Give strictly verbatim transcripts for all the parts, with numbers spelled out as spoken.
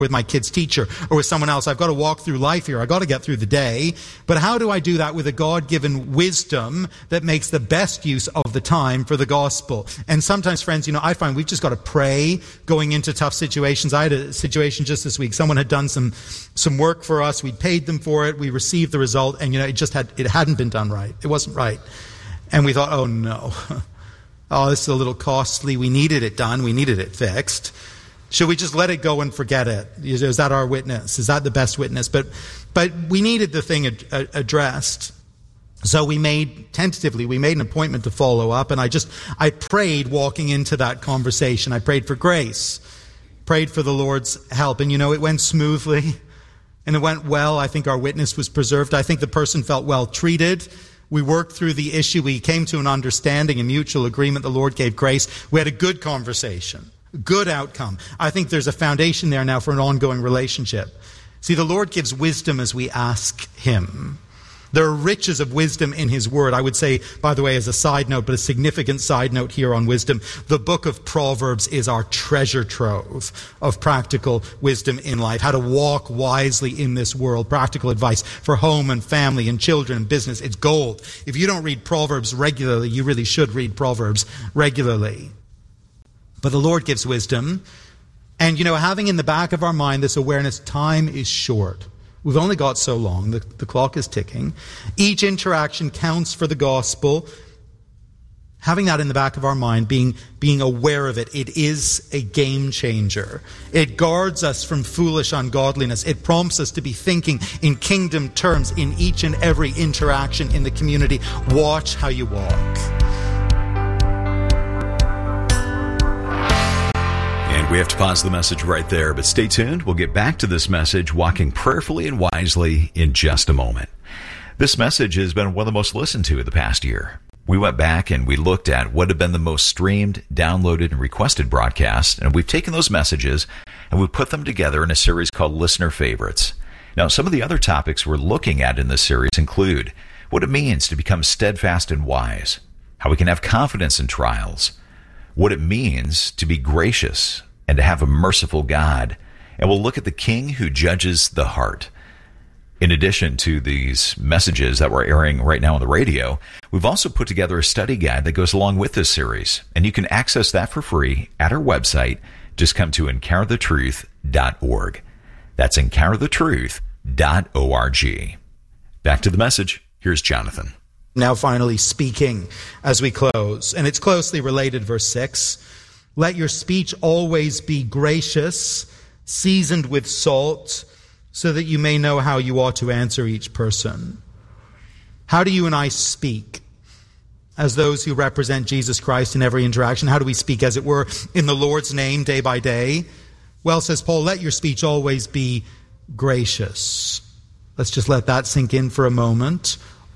with my kid's teacher or with someone else. I've got to walk through life here. I've got to get through the day. But how do I do that with a God-given wisdom that makes the best use of the time for the gospel? And sometimes, friends, you know, I find we've just got to pray going into tough situations. I had a situation just this week. Someone had done some some work for us. We'd paid them for it. We received the result, and, you know, it just had it hadn't been done right. It wasn't right. And we thought, oh, no. Oh, this is a little costly. We needed it done. We needed it fixed. Should we just let it go and forget it? Is that our witness? Is that the best witness? But but we needed the thing ad- addressed. So we made, tentatively, we made an appointment to follow up. And I just, I prayed walking into that conversation. I prayed for grace. Prayed for the Lord's help. And, you know, it went smoothly. And it went well. I think our witness was preserved. I think the person felt well treated. We worked through the issue. We came to an understanding, a mutual agreement. The Lord gave grace. We had a good conversation. Good outcome. I think there's a foundation there now for an ongoing relationship. See, the Lord gives wisdom as we ask Him. There are riches of wisdom in His Word. I would say, by the way, as a side note, but a significant side note here on wisdom, the book of Proverbs is our treasure trove of practical wisdom in life. How to walk wisely in this world. Practical advice for home and family and children and business. It's gold. If you don't read Proverbs regularly, you really should read Proverbs regularly. But the Lord gives wisdom. And, you know, having in the back of our mind this awareness, time is short. We've only got so long. The, the clock is ticking. Each interaction counts for the gospel. Having that in the back of our mind, being, being aware of it, it is a game changer. It guards us from foolish ungodliness. It prompts us to be thinking in kingdom terms in each and every interaction in the community. Watch how you walk. We have to pause the message right there, but stay tuned. We'll get back to this message, walking prayerfully and wisely, in just a moment. This message has been one of the most listened to in the past year. We went back and we looked at what have been the most streamed, downloaded, and requested broadcasts, and we've taken those messages and we've put them together in a series called Listener Favorites. Now, some of the other topics we're looking at in this series include what it means to become steadfast and wise, how we can have confidence in trials, what it means to be gracious, and to have a merciful God. And we'll look at the King who judges the heart. In addition to these messages that we're airing right now on the radio, we've also put together a study guide that goes along with this series. And you can access that for free at our website. Just come to encounter the truth dot org. That's encounter the truth dot org. Back to the message. Here's Jonathan. Now finally speaking as we close. And it's closely related, verse six. Let your speech always be gracious, seasoned with salt, so that you may know how you ought to answer each person. How do you and I speak as those who represent Jesus Christ in every interaction? How do we speak, as it were, in the Lord's name day by day? Well, says Paul, let your speech always be gracious. Let's just let that sink in for a moment.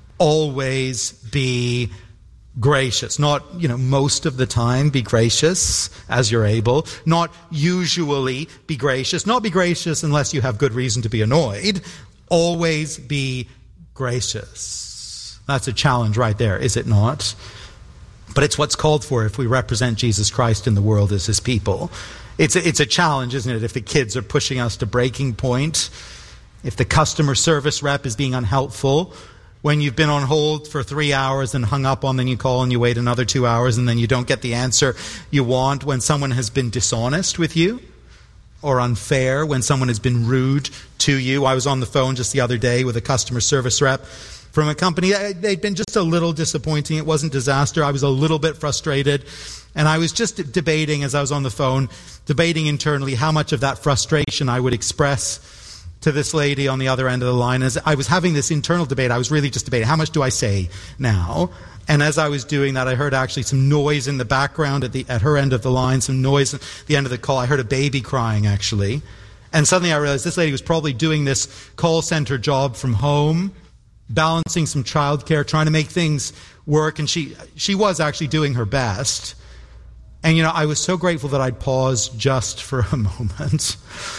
Always be gracious. Not, you know, most of the time be gracious as you're able. Not usually be gracious. Not be gracious unless you have good reason to be annoyed. Always be gracious. That's a challenge right there, is it not? But it's what's called for if we represent Jesus Christ in the world as His people. It's a, it's a challenge, isn't it, if the kids are pushing us to breaking point, if the customer service rep is being unhelpful, when you've been on hold for three hours and hung up on, then you call and you wait another two hours and then you don't get the answer you want, when someone has been dishonest with you or unfair, when someone has been rude to you. I was on the phone just the other day with a customer service rep from a company. They'd been just a little disappointing. It wasn't disaster. I was a little bit frustrated. And I was just debating, as I was on the phone, debating internally how much of that frustration I would express to this lady on the other end of the line. As I was having this internal debate, I was really just debating, how much do I say now? And as I was doing that, I heard actually some noise in the background at the at her end of the line, some noise at the end of the call. I heard a baby crying, actually. And suddenly I realized this lady was probably doing this call center job from home, balancing some childcare, trying to make things work. And she she was actually doing her best. And, you know, I was so grateful that I'd paused just for a moment.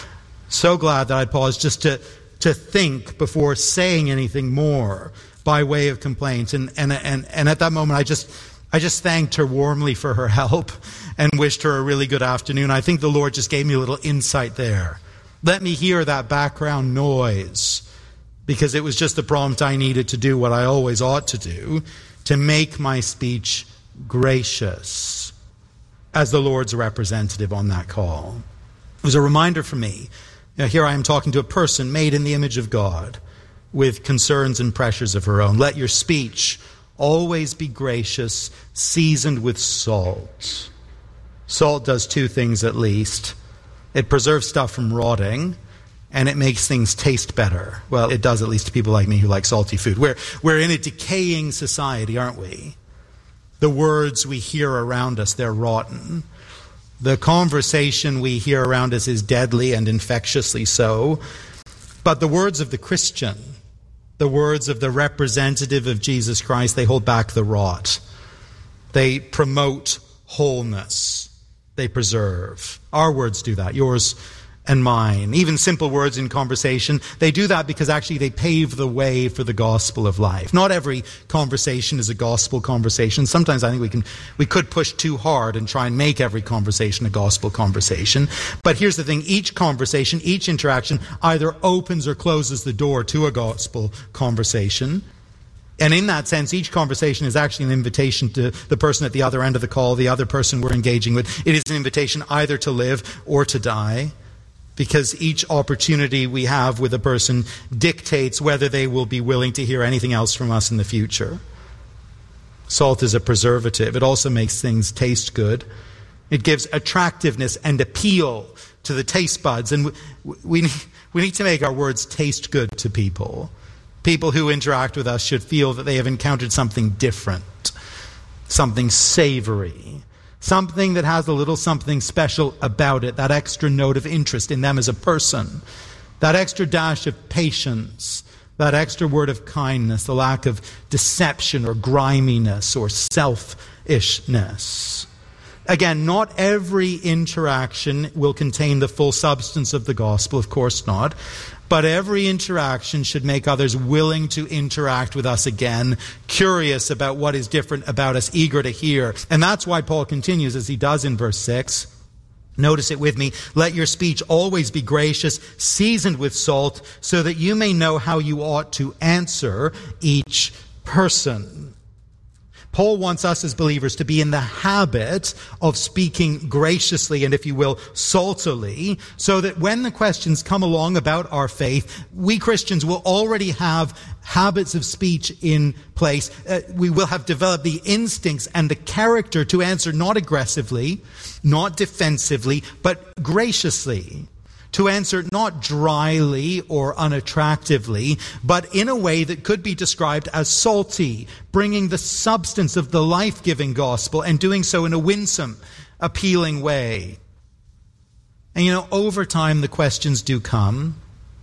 So glad that I paused just to, to think before saying anything more by way of complaint. And, and, and, and at that moment, I just, I just thanked her warmly for her help and wished her a really good afternoon. I think the Lord just gave me a little insight there Let me hear that background noise, because it was just the prompt I needed to do what I always ought to do, to make my speech gracious as the Lord's representative on that call. It was a reminder for me. You know, here I am talking to a person made in the image of God with concerns and pressures of her own. Let your speech always be gracious, seasoned with salt. Salt does two things at least. It preserves stuff from rotting, and it makes things taste better. Well, it does, at least to people like me who like salty food. We're, we're in a decaying society, aren't we? The words we hear around us, they're rotten. The conversation we hear around us is deadly and infectiously so. But the words of the Christian, the words of the representative of Jesus Christ, they hold back the rot. They promote wholeness. They preserve. Our words do that, yours and mine. Even simple words in conversation, they do that because actually they pave the way for the gospel of life. Not every conversation is a gospel conversation. Sometimes I think we can we could push too hard and try and make every conversation a gospel conversation. But here's the thing, each conversation, each interaction either opens or closes the door to a gospel conversation. And in that sense, each conversation is actually an invitation to the person at the other end of the call, the other person we're engaging with. It is an invitation either to live or to die, because each opportunity we have with a person dictates whether they will be willing to hear anything else from us in the future. Salt is a preservative. It also makes things taste good. It gives attractiveness and appeal to the taste buds. And we, we need to make our words taste good to people. People who interact with us should feel that they have encountered something different, something savory, something that has a little something special about it, that extra note of interest in them as a person, that extra dash of patience, that extra word of kindness, the lack of deception or griminess or selfishness. Again, not every interaction will contain the full substance of the gospel, of course not. But every interaction should make others willing to interact with us again, curious about what is different about us, eager to hear. And that's why Paul continues, as he does in verse six. Notice it with me. Let your speech always be gracious, seasoned with salt, so that you may know how you ought to answer each person. Paul wants us as believers to be in the habit of speaking graciously and, if you will, saltily, so that when the questions come along about our faith, we Christians will already have habits of speech in place. Uh, we will have developed the instincts and the character to answer not aggressively, not defensively, but graciously. To answer not dryly or unattractively, but in a way that could be described as salty, bringing the substance of the life-giving gospel and doing so in a winsome, appealing way. And you know, over time the questions do come.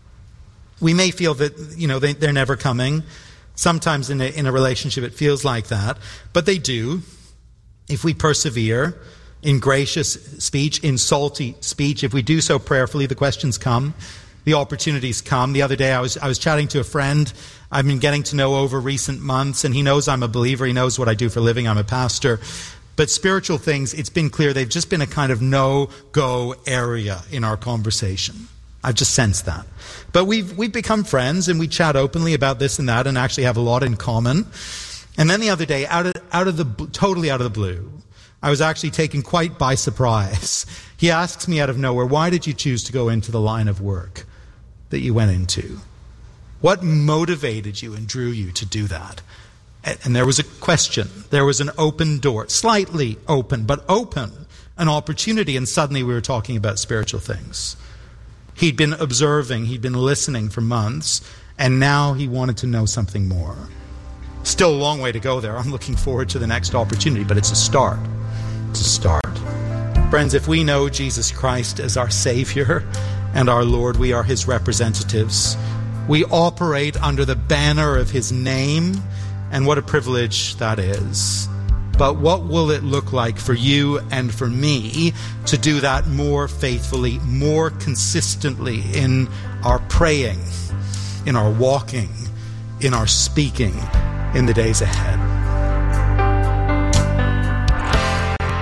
We may feel that, you know, they, they're never coming. Sometimes in a, in a relationship it feels like that, but they do. If we persevere in gracious speech, in salty speech, if we do so prayerfully, the questions come, the opportunities come. The other day I was I was chatting to a friend I've been getting to know over recent months, and he knows I'm a believer, he knows what I do for a living, I'm a pastor. But spiritual things, it's been clear, they've just been a kind of no-go area in our conversation. I've just sensed that. But we've we've become friends, and we chat openly about this and that, and actually have a lot in common. And then the other day, out of out of the totally out of the blue, I was actually taken quite by surprise. He asks me out of nowhere, why did you choose to go into the line of work that you went into? What motivated you and drew you to do that? And there was a question. There was an open door, slightly open, but open, an opportunity. And suddenly we were talking about spiritual things. He'd been observing, he'd been listening for months, and now he wanted to know something more. Still a long way to go there. I'm looking forward to the next opportunity, but it's a start. To start. Friends, if we know Jesus Christ as our Savior and our Lord, we are His representatives. We operate under the banner of His name, and what a privilege that is. But what will it look like for you and for me to do that more faithfully, more consistently in our praying, in our walking, in our speaking in the days ahead?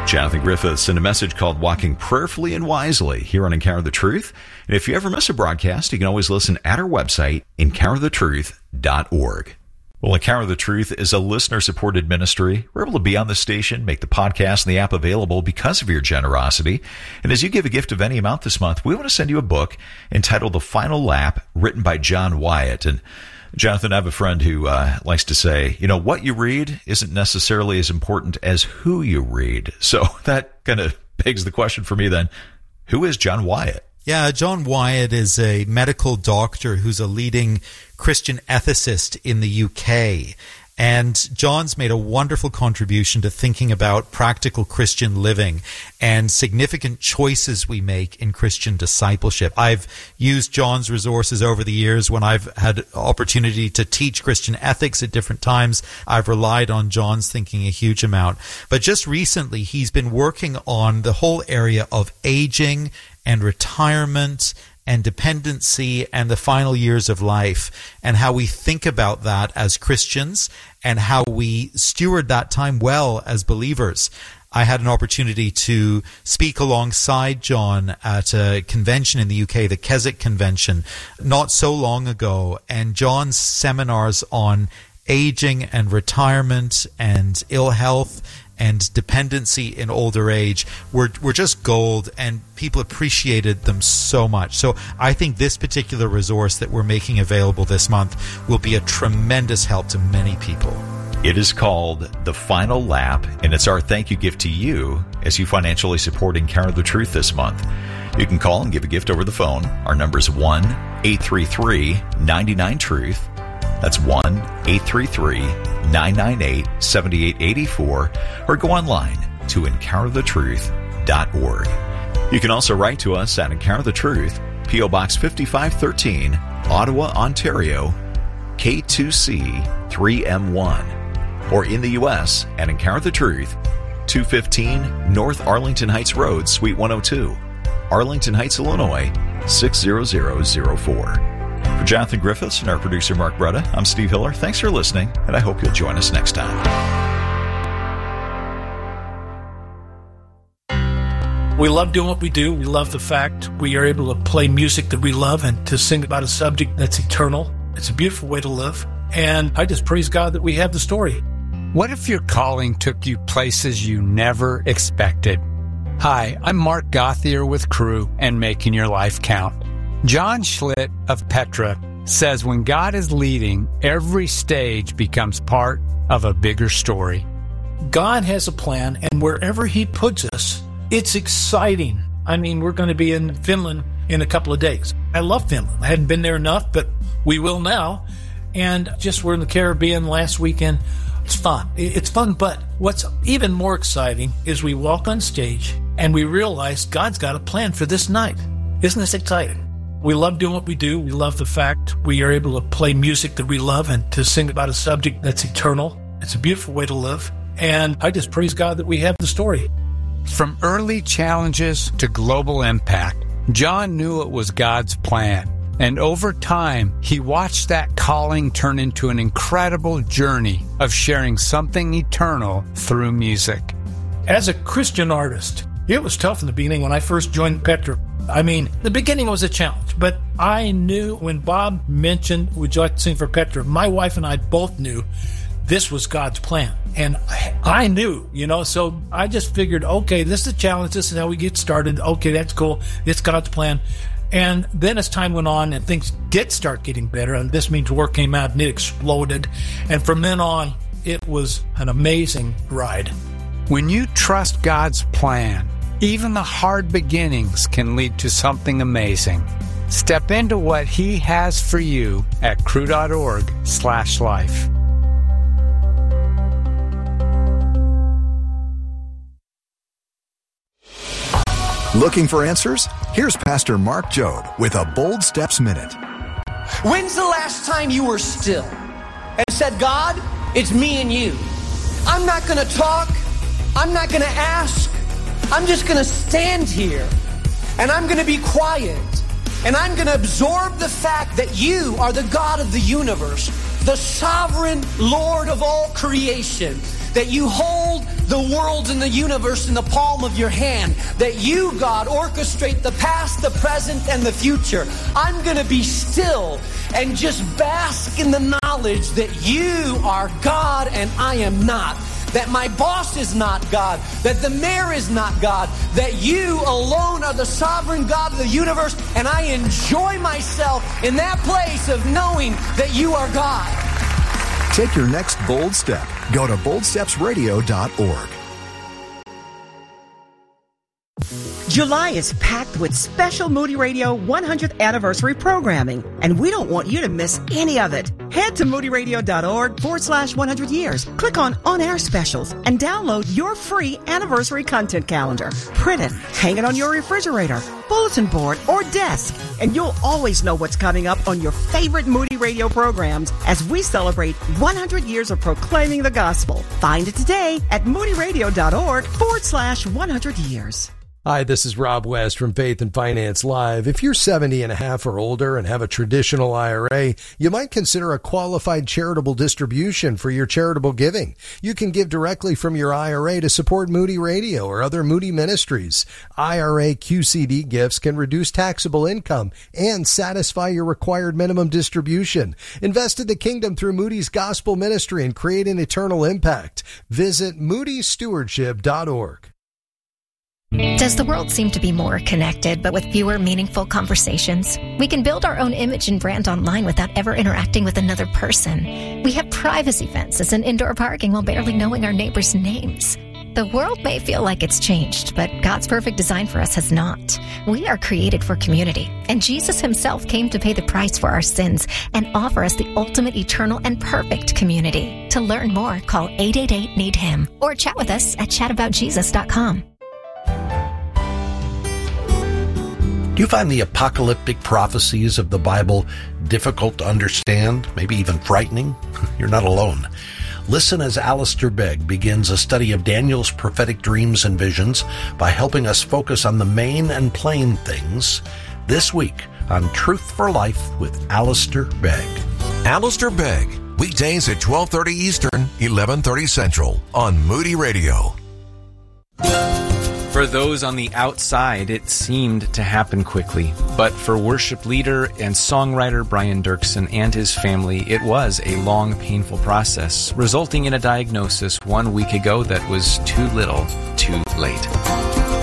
Jonathan Griffiths in a message called Walking Prayerfully and Wisely here on Encounter the Truth. And if you ever miss a broadcast, you can always listen at our website, encounter the truth dot org. Well, Encounter the Truth is a listener-supported ministry. We're able to be on the station, make the podcast and the app available because of your generosity. And as you give a gift of any amount this month, we want to send you a book entitled The Final Lap, written by John Wyatt. And Jonathan, I have a friend who uh, likes to say, you know, what you read isn't necessarily as important as who you read. So that kind of begs the question for me then, who is John Wyatt? Yeah, John Wyatt is a medical doctor who's a leading Christian ethicist in the U K. And John's made a wonderful contribution to thinking about practical Christian living and significant choices we make in Christian discipleship. I've used John's resources over the years when I've had opportunity to teach Christian ethics at different times. I've relied on John's thinking a huge amount. But just recently, he's been working on the whole area of aging and retirement and dependency and the final years of life, and how we think about that as Christians and how we steward that time well as believers. I had an opportunity to speak alongside John at a convention in the U K, the Keswick Convention, not so long ago, and John's seminars on aging and retirement and ill health and dependency in older age were were just gold, and people appreciated them so much. So I think this particular resource that we're making available this month will be a tremendous help to many people. It is called The Final Lap, and it's our thank you gift to you as you financially support Encounter the Truth this month. You can call and give a gift over the phone. Our number is one eight three three, nine nine, truth. That's one eight three three, nine nine eight, seven eight eight four, or go online to encounter the truth dot org. You can also write to us at Encounter the Truth, P O Box fifty-five thirteen, Ottawa, Ontario, K two C three M one, or in the U S at Encounter the Truth, two fifteen North Arlington Heights Road, Suite one oh two, Arlington Heights, Illinois, six zero zero zero four. For Jonathan Griffiths and our producer Mark Bretta, I'm Steve Hiller. Thanks for listening, and I hope you'll join us next time. We love doing what we do. We love the fact we are able to play music that we love and to sing about a subject that's eternal. It's a beautiful way to live, and I just praise God that we have the story. What if your calling took you places you never expected? Hi, I'm Mark Gothier with Crew and Making Your Life Count. John Schlitt of Petra says when God is leading, every stage becomes part of a bigger story. God has a plan, and wherever He puts us, it's exciting. I mean, we're going to be in Finland in a couple of days. I love Finland. I hadn't been there enough, but we will now. And just we're in the Caribbean last weekend. It's fun. It's fun, but what's even more exciting is we walk on stage and we realize God's got a plan for this night. Isn't this exciting? We love doing what we do. We love the fact we are able to play music that we love and to sing about a subject that's eternal. It's a beautiful way to live. And I just praise God that we have the story. From early challenges to global impact, John knew it was God's plan. And over time, he watched that calling turn into an incredible journey of sharing something eternal through music. As a Christian artist, it was tough in the beginning when I first joined Petra. I mean, the beginning was a challenge, but I knew when Bob mentioned, would you like to sing for Petra? My wife and I both knew this was God's plan. And I, I knew, you know, so I just figured, okay, this is a challenge. This is how we get started. Okay, that's cool. It's God's plan. And then as time went on and things did start getting better, and This Means Work came out and it exploded. And from then on, it was an amazing ride. When you trust God's plan, even the hard beginnings can lead to something amazing. Step into what He has for you at crew.org slash life. Looking for answers? Here's Pastor Mark Jobe with a Bold Steps Minute. When's the last time you were still and said, God, it's me and you. I'm not going to talk. I'm not going to ask. I'm just going to stand here and I'm going to be quiet And I'm going to absorb the fact that you are the God of the universe, the sovereign Lord of all creation, that you hold the worlds and the universe in the palm of your hand, that you, God, orchestrate the past, the present, and the future. I'm going to be still and just bask in the knowledge that you are God and I am not. That my boss is not God, that the mayor is not God, that you alone are the sovereign God of the universe, and I enjoy myself in that place of knowing that you are God. Take your next bold step. Go to bold steps radio dot org. July is packed with special Moody Radio one hundredth anniversary programming, and we don't want you to miss any of it. Head to moody radio dot org forward slash one hundred years. Click on On-Air Specials and download your free anniversary content calendar. Print it, hang it on your refrigerator, bulletin board, or desk, and you'll always know what's coming up on your favorite Moody Radio programs as we celebrate one hundred years of proclaiming the gospel. Find it today at moody radio dot org forward slash one hundred years. Hi, this is Rob West from Faith and Finance Live. If you're seventy and a half or older and have a traditional I R A, you might consider a qualified charitable distribution for your charitable giving. You can give directly from your I R A to support Moody Radio or other Moody ministries. I R A Q C D gifts can reduce taxable income and satisfy your required minimum distribution. Invest in the kingdom through Moody's Gospel Ministry and create an eternal impact. Visit moody stewardship dot org. Does the world seem to be more connected, but with fewer meaningful conversations? We can build our own image and brand online without ever interacting with another person. We have privacy fences and indoor parking while barely knowing our neighbors' names. The world may feel like it's changed, but God's perfect design for us has not. We are created for community, and Jesus himself came to pay the price for our sins and offer us the ultimate, eternal, and perfect community. To learn more, call eight eight eight, need him or chat with us at chat about jesus dot com. Do you find the apocalyptic prophecies of the Bible difficult to understand, maybe even frightening? You're not alone. Listen as Alistair Begg begins a study of Daniel's prophetic dreams and visions by helping us focus on the main and plain things this week on Truth for Life with Alistair Begg. Alistair Begg, weekdays at twelve thirty Eastern, eleven thirty Central on Moody Radio. For those on the outside, it seemed to happen quickly. But for worship leader and songwriter Brian Dirksen and his family, it was a long, painful process, resulting in a diagnosis one week ago that was too little, too late.